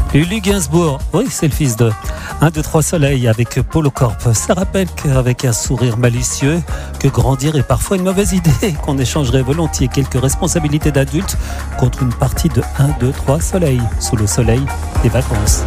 Lulu Gainsbourg, oui, c'est le fils de 1, 2, 3 Soleil avec Polo Corp. Ça rappelle qu'avec un sourire malicieux, que grandir est parfois une mauvaise idée, qu'on échangerait volontiers quelques responsabilités d'adulte contre une partie de 1, 2, 3 Soleil, sous le soleil des vacances.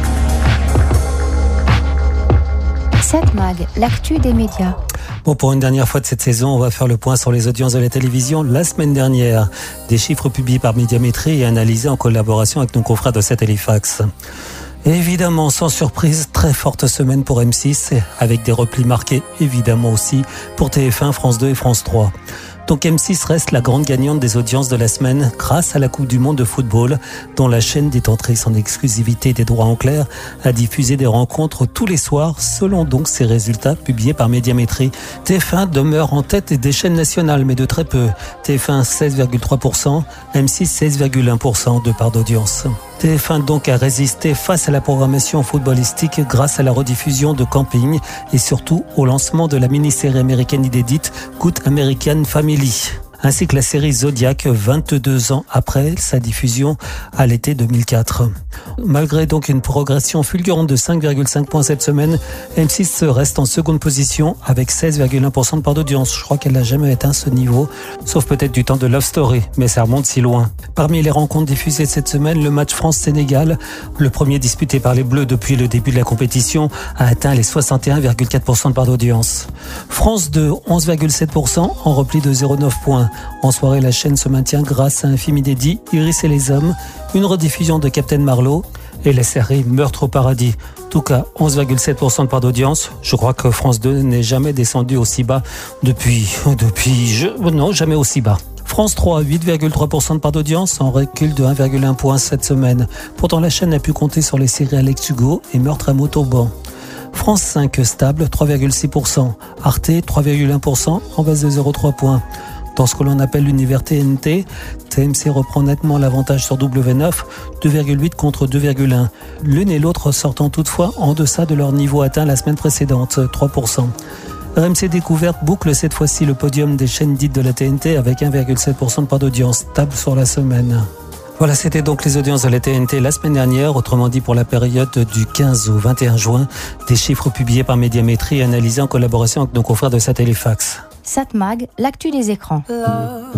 7 Mag, l'actu des médias. Bon, pour une dernière fois de cette saison, on va faire le point sur les audiences de la télévision la semaine dernière. Des chiffres publiés par Médiamétrie et analysés en collaboration avec nos confrères de Halifax. Et évidemment, sans surprise, très forte semaine pour M6, avec des replis marqués, évidemment aussi, pour TF1, France 2 et France 3. Donc M6 reste la grande gagnante des audiences de la semaine grâce à la Coupe du Monde de football, dont la chaîne détentrice en exclusivité des droits en clair a diffusé des rencontres tous les soirs, selon donc ces résultats publiés par Médiamétrie. TF1 demeure en tête des chaînes nationales, mais de très peu. TF1 16,3%, M6 16,1% de part d'audience. TF1 donc a résisté face à la programmation footballistique grâce à la rediffusion de Camping et surtout au lancement de la mini-série américaine inédite Good American Family, ainsi que la série Zodiac 22 ans après sa diffusion à l'été 2004. Malgré donc une progression fulgurante de 5,5 points cette semaine, M6 reste en seconde position avec 16,1% de part d'audience. Je crois qu'elle n'a jamais atteint ce niveau, sauf peut-être du temps de Love Story, mais ça remonte si loin. Parmi les rencontres diffusées cette semaine, le match France-Sénégal, le premier disputé par les Bleus depuis le début de la compétition, a atteint les 61,4% de part d'audience. France 2, 11,7% en repli de 0,9 points. En soirée, la chaîne se maintient grâce à un film inédit, Iris et les hommes, une rediffusion de Captain Marlowe et la série Meurtre au paradis. En tout cas, 11,7% de part d'audience. Je crois que France 2 n'est jamais descendu aussi bas jamais aussi bas. France 3, 8,3% de part d'audience, en recul de 1,1 point cette semaine. Pourtant, la chaîne a pu compter sur les séries Alex Hugo et Meurtre à Montauban. France 5, stable, 3,6%. Arte, 3,1%, en baisse de 0,3 points. Dans ce que l'on appelle l'univers TNT, TMC reprend nettement l'avantage sur W9, 2,8 contre 2,1. L'une et l'autre sortant toutefois en deçà de leur niveau atteint la semaine précédente, 3%. RMC Découverte boucle cette fois-ci le podium des chaînes dites de la TNT avec 1,7% de part d'audience, stable sur la semaine. Voilà, c'était donc les audiences de la TNT la semaine dernière, autrement dit pour la période du 15 au 21 juin, des chiffres publiés par Médiamétrie et analysés en collaboration avec nos confrères de Halifax. 7 Mag, l'actu des écrans.